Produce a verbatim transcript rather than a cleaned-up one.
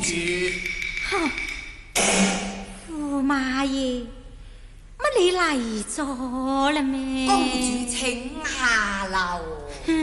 主。 哼，駙馬爺，乜你嚟咗啦咩？ 公主請下樓。